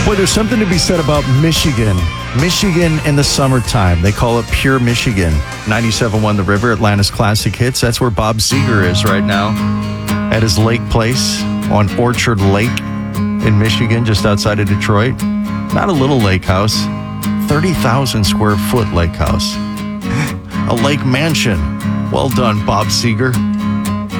Boy, there's something to be said about Michigan. Michigan in the summertime. They call it pure Michigan. 97.1 The River, Atlanta's classic hits. That's where Bob Seger is right now at his lake place on Orchard Lake in Michigan, just outside of Detroit. Not a little lake house, 30,000 square foot lake house. A lake mansion. Well done, Bob Seger.